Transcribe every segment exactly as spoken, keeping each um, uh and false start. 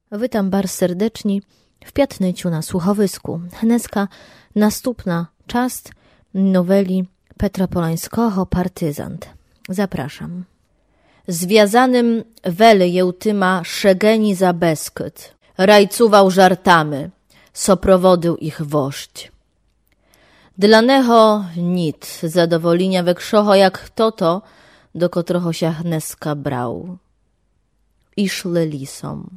Witam bar serdeczni w Piatnyciu na słuchowysku. Dneska nastupna czast noweli Petra Polańskiego Partyzant. Zapraszam. Związanym wele jełtyma szegeni za Beskyd. Rajcuwał żartamy, soprowodył ich wość. Dla neho nit zadowolenia wekszoho jak to to, do kotroho się dneska brał. I szle lisom.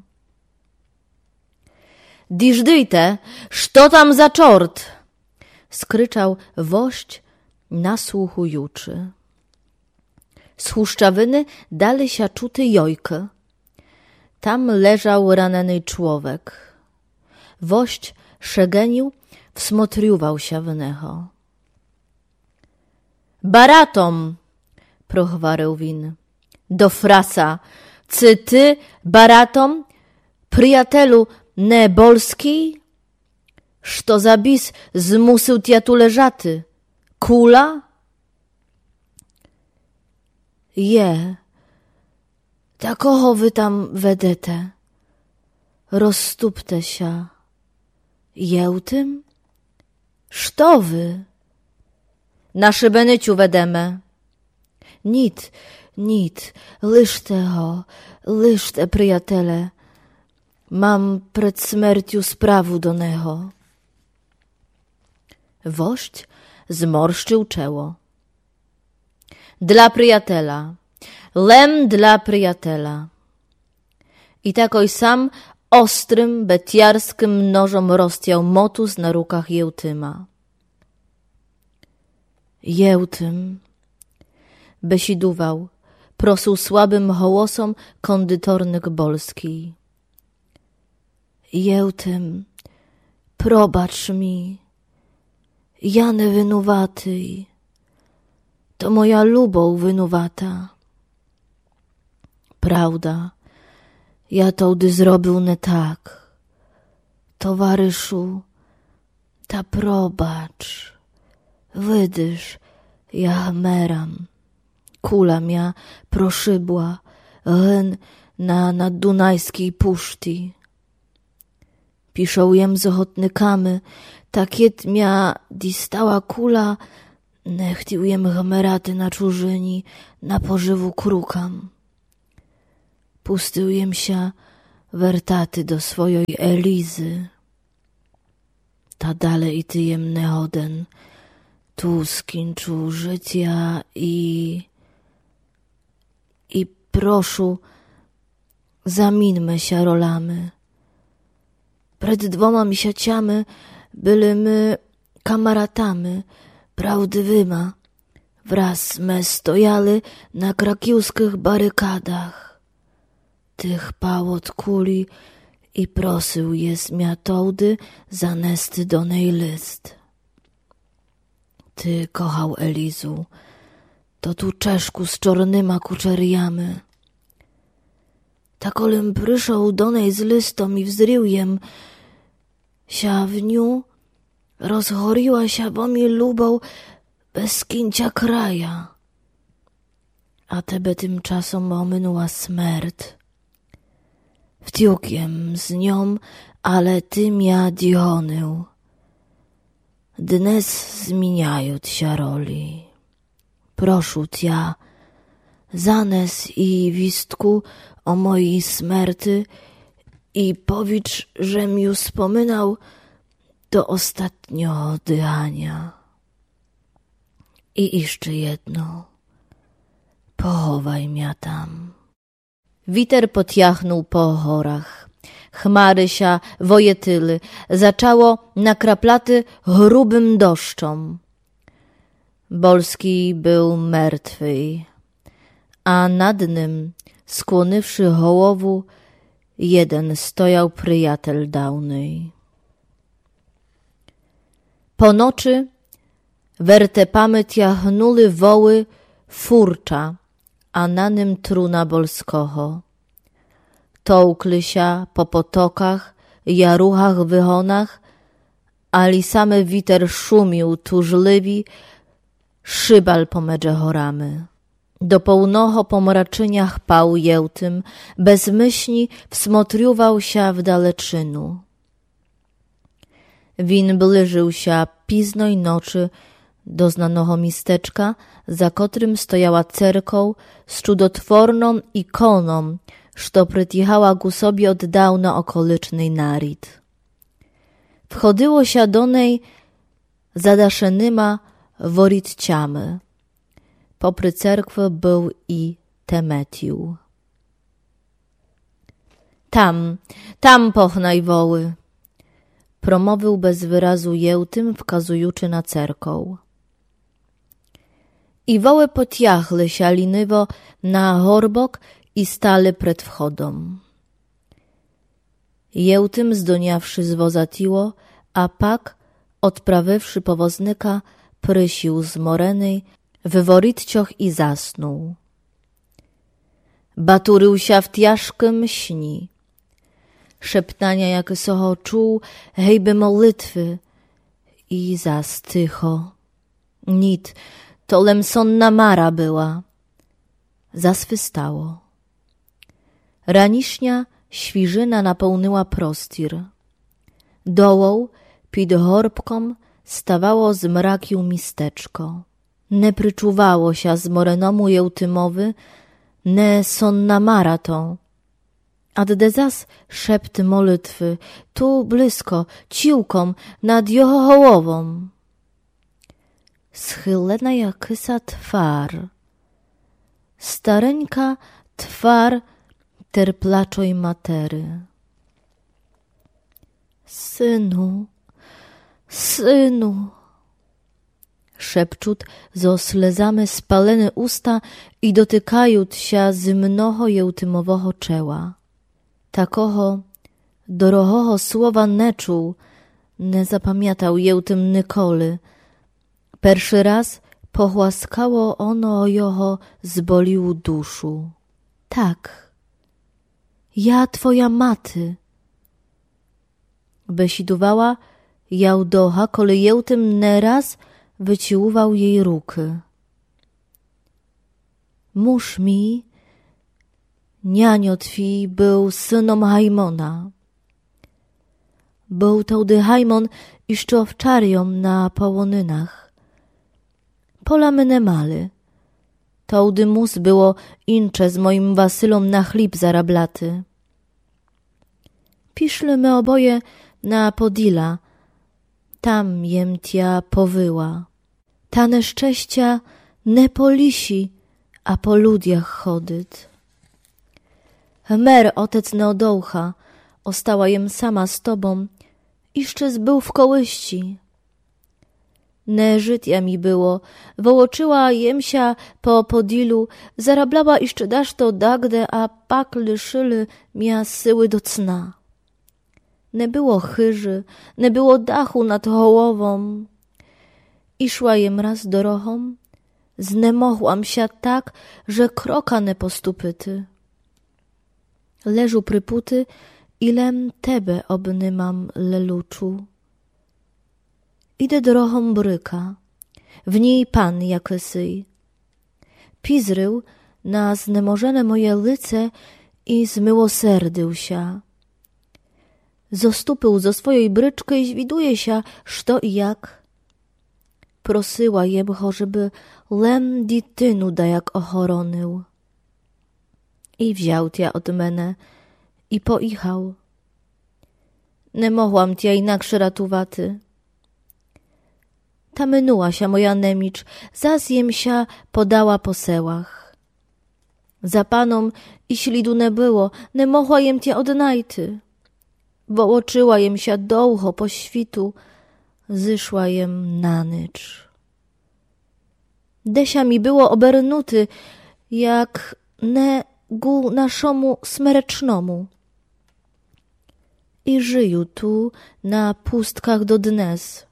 Diżdyjte, szto tam za czort! Skryczał wość nasłuchujuczy. Z huszczawyny dali się czuty jojkę. Tam leżał raneny człowiek. Wość szegenił, wsmotriuwał się w neho. Baratom! prochwarył win. Do frasa, cy ty, baratom, przyjatelu ne bolski? Szto za bis zmusył tja tu leżaty? Kula? Je, takoho wy tam wedete, rozstupte się. Jełtym? Szto wy? Na szybenyciu wedeme. Nit, nit, lyż teho, lyż te przyjatele. Mam przed śmierciu sprawu do neho. Wość zmorszczył czoło. Dla przyjatela, lem dla przyjatela. I takoj sam ostrym, betiarskim nożom roztiał motus na rukach jełtyma. Jełtym, besiduwał, prosił słabym hołosom kondytornyk bolski. Jełtym, probacz mi, ja nie wynuwatyj, to moja lubą wynuwata. Prawda, ja to gdy zrobił nie tak. Towaryszu, ta probacz, wydysz, ja meram. Kula mia proszybła, hen na naddunajskiej puszti. Piszą jem z ochotnykamy, takiet mia distała kula, ne chtił jem gmeraty na czużyni, na pożywu krukam. Pustył jem się wertaty do swojej Elizy. Ta dale i ty jem nehoden, tu skińczu życia i... I proszu, zaminmy się rolamy. Przed dwoma misiaciamy byli my kamaratamy, prawdywyma. Wraz me stojali na krakiewskich barykadach. Tych pał od kuli i prosył je zmiatołdy zanesty do niej list. Ty kochał Elizu, to tu Czeszku z czornyma kuczeriamy. Takolym pryszał do niej z listom i wzrył jem, sia w niu rozchoriła się, bo mi lubą bez kincia kraja. A tebe tymczasom ominęła smert. Wtiukiem z nią, ale ty mia dionył. Dnes zmieniają się roli. Proszu tja, zanes i wistku o mojej smерти i powicz, żem już wspominał do ostatniego dychania. I jeszcze jedno, pochowaj mia tam. Witer potjachnął po chorach. Chmary się wojetyly, zaczęło nakraplaty grubym deszczom. Bolski był martwy, a nad nim, skłonywszy hołowu, jeden stojał przyjatel dawnej. Po nocy wertepamy tiachnuli woły furcza, a na nim truna Bolskoho. Tołkli się po potokach, jaruchach, wychonach, ali same witer szumił tużliwi, szybal pomedze choramy. Do połnoho pomraczyniach pał jełtym, bez myśli wsmotriuwał się w daleczynu. Win bliżył się piznoj nocy do znanego misteczka, za kotrym stojała cerkoł z cudotworną ikoną, što przytjechała ku sobie od dawna okolycznej narid. Wchodziło się do niej zadaszenyma woritciamy. Popry cerkwy był i Temetił. Tam, tam pochnaj woły, promówił bez wyrazu jełtym, wkazujuczy na cerkoł. I woły potjachły się liniwo na horbok i stali przed wchodą. Jełtym zdoniawszy z woza tiło, a pak, odprawywszy powoznyka, prysił zmorenej w woritcioch i zasnął. Baturył się w tjażkim śni. Szeptania jak soho czuł, hejby modlitwy i zastycho. Nit, to lemsonna mara była. Zaswystało. Raniśnia świżyna napełniła prostir. Dołą, pід horbką, stawało z mrakiu misteczko. Ne pryczuwało się z morenomu jełtymowy, ne sonna mara to. A de zas szepty molitwy, tu blisko, ciłką, nad jeho hołową. Schylena jakysa twar. Stareńka twar terplaczoj matery. Synu, synu, szepczut, zo slezamy spalene usta i dotykajut się zimnoho jełtymowoho czeła. Takoho dorohoho słowa nie czuł, nie zapamiętał jełtym nikoli. Pierwszy raz pochłaskało ono o jeho zbolił duszu. Tak, ja twoja maty. Besidowała jałdocha, kole jełtym nieraz wyciłuwał jej ruki. Mąż mi, nianio twi, był synom Hajmona. Był to Hajmon jeszcze owczarią na połonynach. Pola mnie mali. Tołdy mus było incze z moim Wasylom na chlib zarablaty. Piszli my oboje na Podila, tam jem tia powyła. Ta nieszczęścia nie po lisi, a po ludziach chodyt. Mer otec Neodołcha, ostała jem sama z tobą, iżczyz był w kołyści. Ne żytia mi było, wołoczyła jemsia po Podilu, zarablała iżczy dasz to dagde, a pak lyszyly mia syły do cna. Nie było chyży, nie było dachu nad hołową. Iszła jem raz dorochą, znemochłam się tak, że kroka nie postupyty. Leżu pryputy, ilem tebe obnymam leluczu. Idę dorochą bryka, w niej pan jakesyj. Pizrył na znemożone moje lice i zmyłoserdył się. Zostupył zo swojej bryczky i zwiduje się, szto i jak. Prosyła jemcho, żeby lem ditynu da jak ochoronył. I wziął tia od mene i poichał. Nie mogłam tia inaksze ratuwaty. Ta mynuła się moja nemicz, zas jem się podała po sełach. Za panom i ślidu nie było, nie mogła jem tia odnajty. Wołoczyła jem się dołho po świtu, zyszła jem na nycz. Desia mi było obernuty, jak ne gu naszomu smerecznomu. I żyju tu na pustkach do dnes.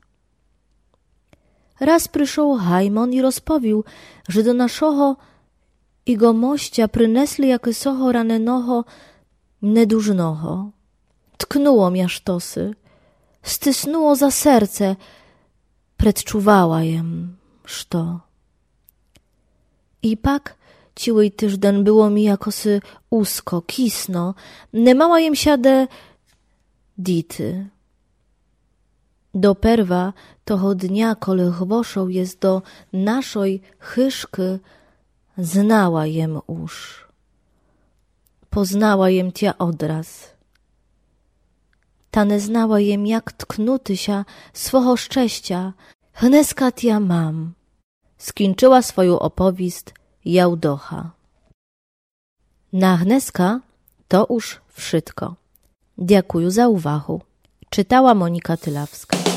Raz przyszł Hajmon i rozpowił, że do naszego i go mościa przynesli jakysoho ranenoho niedużnoho. Tknęło mnie sztosy, stysnęło za serce, predczuwała jem, szto. I pak Ciłej tyżden było mi jakosy usko, kisno, nemała jem siadę dity. Doperwa toho dnia, kole chwoszą jest do naszoj chyszky, znała jem już. Poznała jem tia odraz. Ta nie znała jem, jak tknuty się swoho szczęścia, hneska tia mam. Skończyła swoją opowieść Jałdocha. Na hneska to już wszystko. Dziękuję za uwagę. Czytała Monika Tylawska.